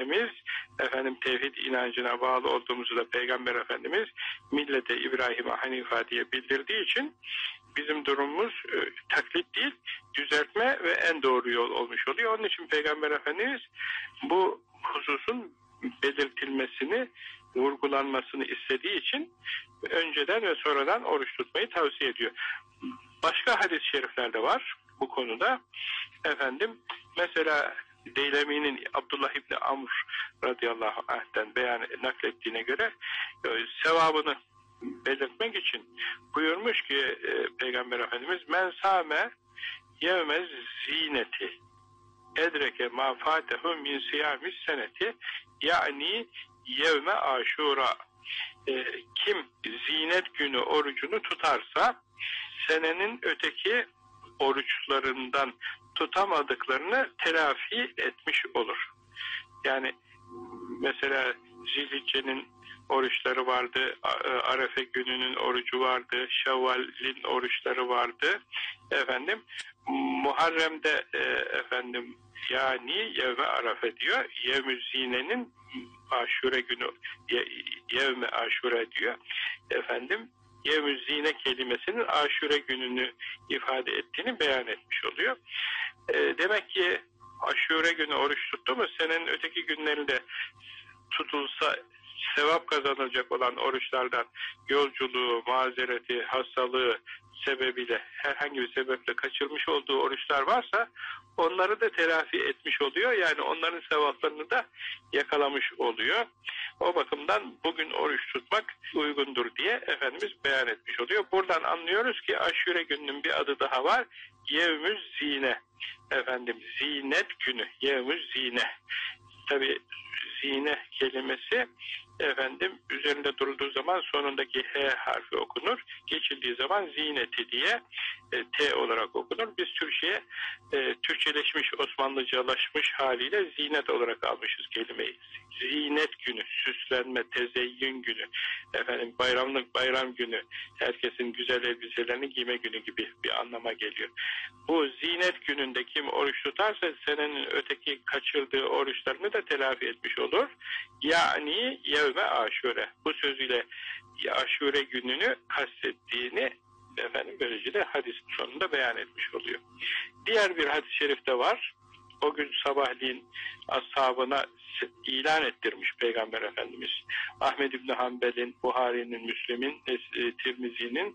Efendimiz, tevhid inancına bağlı olduğumuzu da Peygamber Efendimiz millete İbrahim'e Hanifa diye bildirdiği için bizim durumumuz taklit değil, düzeltme ve en doğru yol olmuş oluyor. Onun için Peygamber Efendimiz bu hususun belirtilmesini, vurgulanmasını istediği için önceden ve sonradan oruç tutmayı tavsiye ediyor. Başka hadis-i şerifler de var bu konuda. Mesela Deylemi'nin Abdullah İbni Amr radıyallahu anh'ten naklettiğine göre sevabını belirtmek için buyurmuş ki Peygamber Efendimiz men sâme yevmez zineti edreke ma fâtehu min siyamis seneti yani yevme aşura kim zinet günü orucunu tutarsa senenin öteki oruçlarından tutamadıklarını telafi etmiş olur. Yani mesela Zilhicce'nin oruçları vardı, Arefe gününün orucu vardı, Şevval'in oruçları vardı. Muharrem'de yani Yevme Arafe diyor. Yevmü Zine'nin Aşure günü Yevme Aşure diyor. Yevmü Zine kelimesinin Aşure gününü ifade ettiğini beyan etmiş oluyor. Demek ki Aşure günü oruç tuttu mu senenin öteki günlerinde tutulsa sevap kazanılacak olan oruçlardan yolculuğu, mazereti, hastalığı sebebiyle herhangi bir sebeple kaçırmış olduğu oruçlar varsa onları da telafi etmiş oluyor. Yani onların sevaplarını da yakalamış oluyor. O bakımdan bugün oruç tutmak uygundur diye Efendimiz beyan etmiş oluyor. Buradan anlıyoruz ki Aşure gününün bir adı daha var. Yevmüz Zine. Zinet günü. Yevmüz Zine. Tabi zine kelimesi üzerinde durulduğu zaman sonundaki H harfi okunur. Geçildiği zaman zineti diye T olarak okunur. Biz Türkçeleşmiş, Osmanlıcalaşmış haliyle zinet olarak almışız kelimeyi. Zinet günü, süslenme, tezeyyün günü, bayram günü, herkesin güzel elbiselerini giyme günü gibi bir anlama geliyor. Bu zinet gününde kim oruç tutarsa senenin öteki kaçırdığı oruçlarını da telafi etmiş olur. Yani yevme aşure. Bu sözüyle aşure gününü kastettiğini böylece de hadisin sonunda beyan etmiş oluyor. Diğer bir hadis-i şerif de var. O gün sabahleyin ashabına ilan ettirmiş Peygamber Efendimiz. Ahmed İbni Hanbel'in, Buhari'nin, Müslim'in, Tirmizi'nin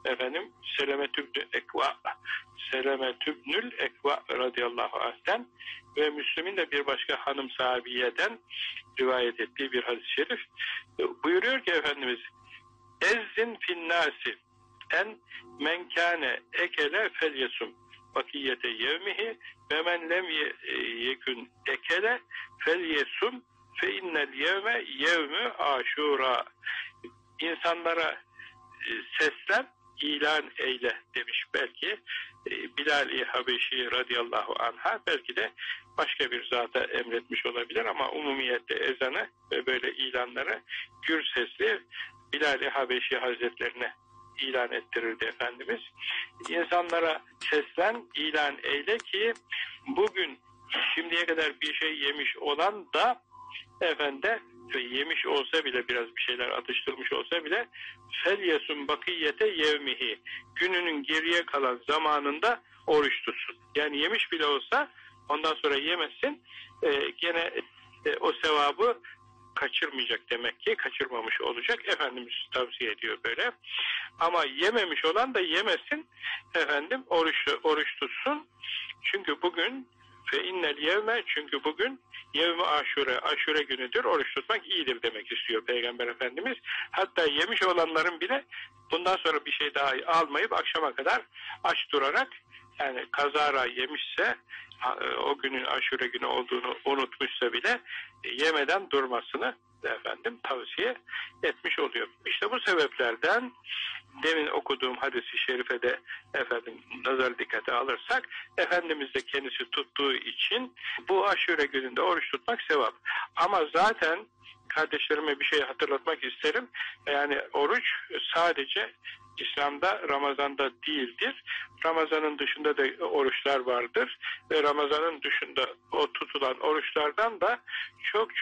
Selemetübnül Ekva radıyallahu anh'ten ve Müslim'in de bir başka hanım sahabiyeden rivayet ettiği bir hadis-i şerif. Buyuruyor ki Efendimiz ezzin finnâsi en men kâne ekele felyesum bakiyete yevmihi ve men lem yekün ekele felyesum fe innel yevme yevmü aşura. İnsanlara seslen, ilan eyle demiş belki Bilal-i Habeşi radıyallahu anh'a, belki de başka bir zata emretmiş olabilir ama umumiyette ezanı ve böyle ilanları gür sesli Bilal-i Habeşi Hazretlerine ilan ettirirdi Efendimiz. İnsanlara seslen, ilan eyle ki bugün şimdiye kadar bir şey yemiş olan da yemiş olsa bile, biraz bir şeyler atıştırmış olsa bile felyesun bakiyete yevmihi, gününün geriye kalan zamanında oruç tutsun. Yani yemiş bile olsa ondan sonra yemesin, gene o sevabı kaçırmayacak demek ki, kaçırmamış olacak. Efendimiz tavsiye ediyor böyle. Ama yememiş olan da yemesin, oruç tutsun. Çünkü bugün çünkü bugün yevmi aşure günüdür. Oruç tutmak iyidir demek istiyor Peygamber Efendimiz. Hatta yemiş olanların bile bundan sonra bir şey daha almayıp akşama kadar aç durarak, yani kazara yemişse, o günün aşure günü olduğunu unutmuşsa bile yemeden durmasını tavsiye etmiş oluyor. İşte bu sebeplerden demin okuduğum hadis-i şerife de nazar dikkate alırsak, Efendimiz de kendisi tuttuğu için bu aşure gününde oruç tutmak sevap. Ama zaten kardeşlerime bir şey hatırlatmak isterim. Yani oruç sadece İslam'da Ramazan'da değildir. Ramazan'ın dışında da oruçlar vardır ve Ramazan'ın dışında o tutulan oruçlardan da çok